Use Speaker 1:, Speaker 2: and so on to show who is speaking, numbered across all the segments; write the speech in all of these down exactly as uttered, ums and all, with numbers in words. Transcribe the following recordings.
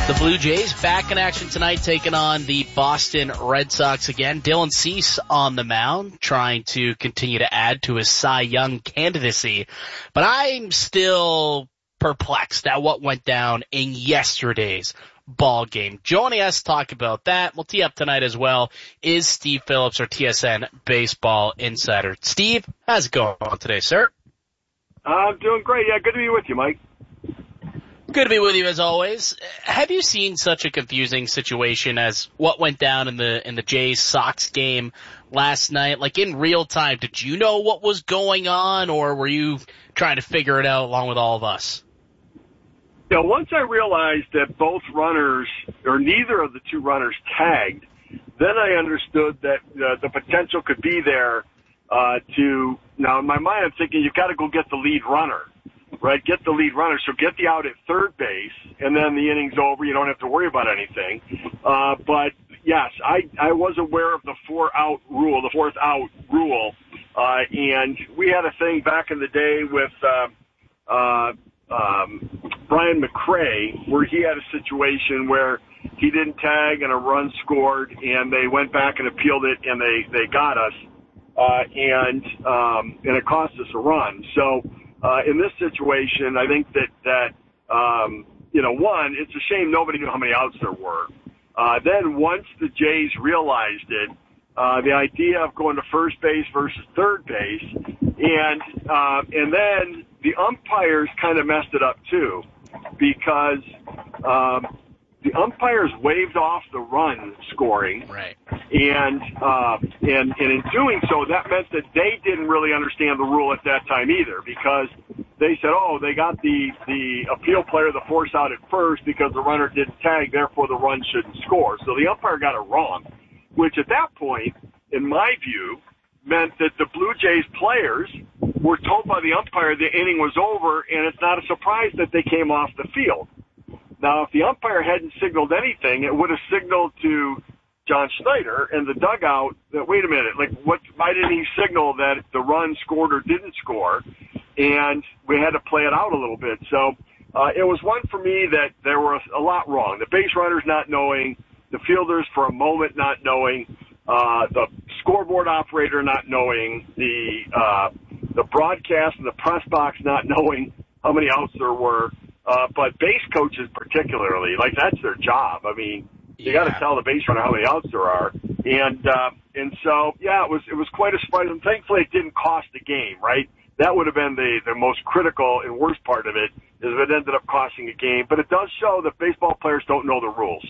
Speaker 1: The Blue Jays back in action tonight, taking on the Boston Red Sox again. Dylan Cease on the mound, trying to continue to add to his Cy Young candidacy. But I'm still perplexed at what went down in yesterday's ball game. Joining us to talk about that, we'll tee up tonight as well, is Steve Phillips, our T S N baseball insider. Steve, how's it going today, sir?
Speaker 2: I'm doing great. Yeah, good to be with you, Mike.
Speaker 1: Good to be with you as always. Have you seen such a confusing situation as what went down in the in the Jays Sox game last night? Like in real time, did you know what was going on, or were you trying to figure it out along with all of us?
Speaker 2: Yeah, once I realized that both runners, or neither of the two runners, tagged, then I understood that uh, the potential could be there uh, to. Now in my mind, I'm thinking you've got to go get the lead runner. Right, get the lead runner, so get the out at third base, and then the inning's over. You don't have to worry about anything. Uh, but, yes, I, I was aware of the four-out rule, the fourth-out rule, uh, and we had a thing back in the day with uh, uh, um, Brian McRae where he had a situation where he didn't tag and a run scored, and they went back and appealed it, and they, they got us, uh, and um, and it cost us a run. So, Uh, in this situation, I think that, that um, you know, one, it's a shame nobody knew how many outs there were. Uh, then once the Jays realized it, uh, the idea of going to first base versus third base, and uh, and then the umpires kind of messed it up too, because um, the umpires waved off the run scoring,
Speaker 1: right?
Speaker 2: And, uh, and, and in doing so, that meant that they didn't really understand the rule at that time either, because they said, oh, they got the, the appeal player the force out at first because the runner didn't tag, therefore the run shouldn't score. So the umpire got it wrong, which at that point, in my view, meant that the Blue Jays players were told by the umpire the inning was over, and it's not a surprise that they came off the field. Now, if the umpire hadn't signaled anything, it would have signaled to John Schneider and the dugout that, wait a minute, like, what? Why didn't he signal that the run scored or didn't score? And we had to play it out a little bit. So uh, it was one for me that there was a lot wrong. The base runners not knowing, the fielders for a moment not knowing, uh, the scoreboard operator not knowing, the uh, the broadcast and the press box not knowing how many outs there were. Uh, but base coaches particularly, like, that's their job. I mean, you
Speaker 1: yeah.
Speaker 2: got to tell the base runner how many outs there are, and uh, and so yeah, it was it was quite a surprise. And thankfully, it didn't cost the game. Right, that would have been the the most critical and worst part of it, is it ended up costing a game. But it does show that baseball players don't know the rules.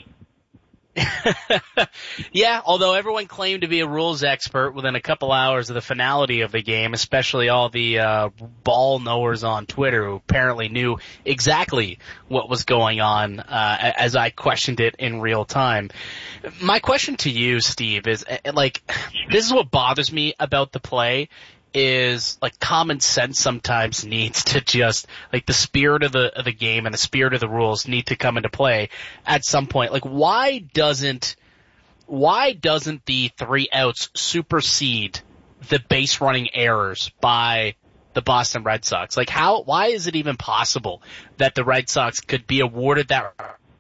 Speaker 1: Yeah, although everyone claimed to be a rules expert within a couple hours of the finality of the game, especially all the uh, ball knowers on Twitter who apparently knew exactly what was going on uh, as I questioned it in real time. My question to you, Steve, is like, this is what bothers me about the play. Is like common sense sometimes needs to just, like, the spirit of the of the game and the spirit of the rules need to come into play at some point. Like, why doesn't why doesn't the three outs supersede the base running errors by the Boston Red Sox? Like, how why is it even possible that the Red Sox could be awarded that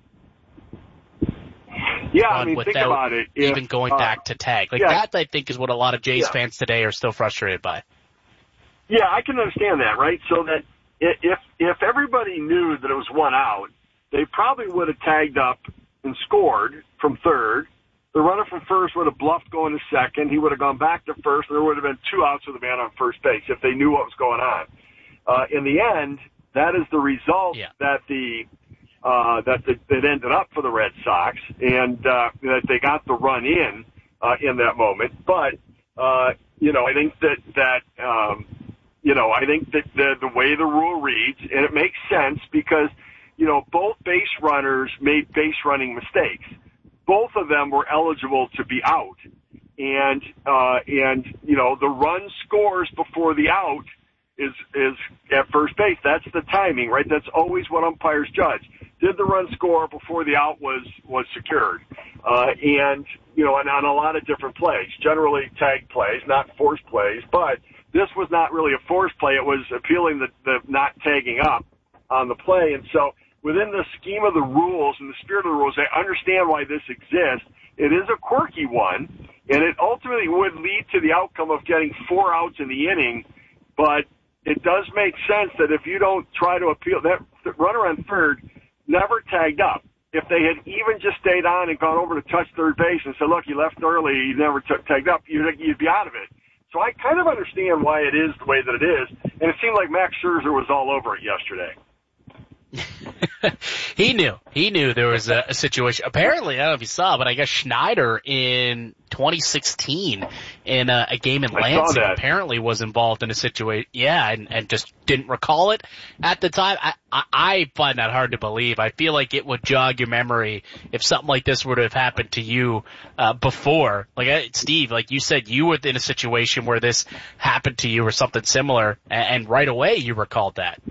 Speaker 2: Yeah, I mean, think about it. If,
Speaker 1: even going
Speaker 2: uh,
Speaker 1: back to tag. Like,
Speaker 2: yeah.
Speaker 1: that, I think, is what a lot of Jays yeah. fans today are still frustrated by.
Speaker 2: Yeah, I can understand that, right? So that if if everybody knew that it was one out, they probably would have tagged up and scored from third. The runner from first would have bluffed going to second. He would have gone back to first, and there would have been two outs with a man on first base if they knew what was going on. Uh, in the end, that is the result yeah. that the Uh, that that ended up for the Red Sox, and uh, that they got the run in uh, in that moment. But uh, you know, I think that that um, you know, I think that the the way the rule reads, and it makes sense because you know both base runners made base running mistakes. Both of them were eligible to be out, and uh, and you know the run scores before the out is is at first base. That's the timing, right? That's always what umpires judge. Did the run score before the out was, was secured? Uh, and, you know, and on a lot of different plays, generally tag plays, not forced plays, but this was not really a forced play. It was appealing the, the not tagging up on the play. And so within the scheme of the rules and the spirit of the rules, I understand why this exists. It is a quirky one, and it ultimately would lead to the outcome of getting four outs in the inning, but it does make sense that if you don't try to appeal, that runner on third never tagged up. If they had even just stayed on and gone over to touch third base and said, look, you left early, you never t- tagged up, you'd, you'd be out of it. So I kind of understand why it is the way that it is, and it seemed like Max Scherzer was all over it yesterday.
Speaker 1: He knew. He knew there was a, a situation. Apparently, I don't know if you saw, but I guess Schneider in twenty sixteen in a, a game in Lansing apparently was involved in a situation. Yeah, and, and just didn't recall it at the time. I, I, I find that hard to believe. I feel like it would jog your memory if something like this would have happened to you uh, before. Like uh, Steve, like you said, you were in a situation where this happened to you or something similar, and, and right away you recalled that.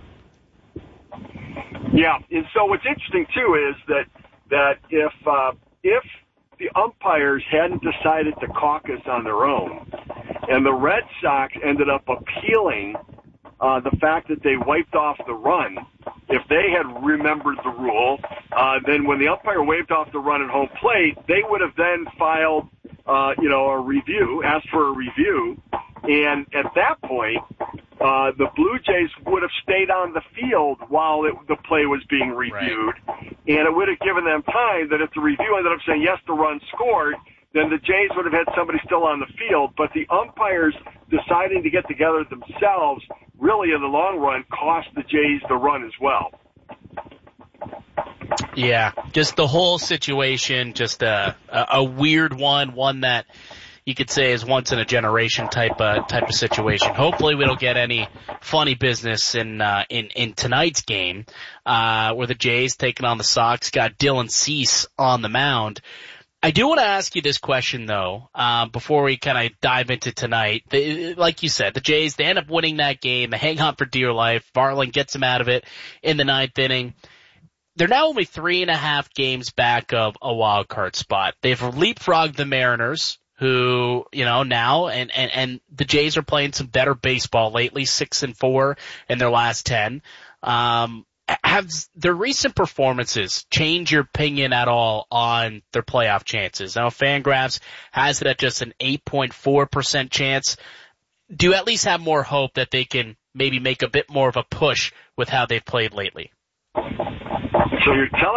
Speaker 2: Yeah, and so what's interesting too is that that if uh, if the umpires hadn't decided to caucus on their own, and the Red Sox ended up appealing uh, the fact that they wiped off the run, if they had remembered the rule, uh, then when the umpire waved off the run at home plate, they would have then filed, uh, you know, a review, asked for a review, and at that point, Uh, the Blue Jays would have stayed on the field while it, the play was being reviewed, right. And it would have given them time that if the review ended up saying, yes, the run scored, then the Jays would have had somebody still on the field. But the umpires deciding to get together themselves really, in the long run, cost the Jays the run as well.
Speaker 1: Yeah, just the whole situation, just a, a, a weird one, one that you could say is once in a generation type uh, type of situation. Hopefully we don't get any funny business in uh, in in tonight's game, uh, where the Jays taking on the Sox got Dylan Cease on the mound. I do want to ask you this question though, uh, before we kind of dive into tonight. The, like you said, the Jays, they end up winning that game. They hang on for dear life. Varland gets them out of it in the ninth inning. They're now only three and a half games back of a wild card spot. They've leapfrogged the Mariners, who, you know, now, and, and, and the Jays are playing some better baseball lately, six and four in their last ten. Um, have their recent performances changed your opinion at all on their playoff chances? Now, Fangraphs has it at just an eight point four percent chance. Do you at least have more hope that they can maybe make a bit more of a push with how they've played lately?
Speaker 2: So you're telling